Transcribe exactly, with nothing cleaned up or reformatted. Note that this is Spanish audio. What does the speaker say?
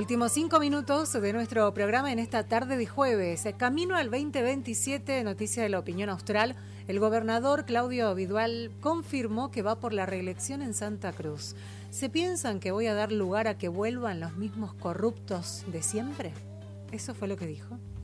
Últimos cinco minutos de nuestro programa en esta tarde de jueves. Camino al veinte veintisiete, noticia de la opinión austral. El gobernador Claudio Vidual confirmó que va por la reelección en Santa Cruz. ¿Se piensan que voy a dar lugar a que vuelvan los mismos corruptos de siempre? Eso fue lo que dijo.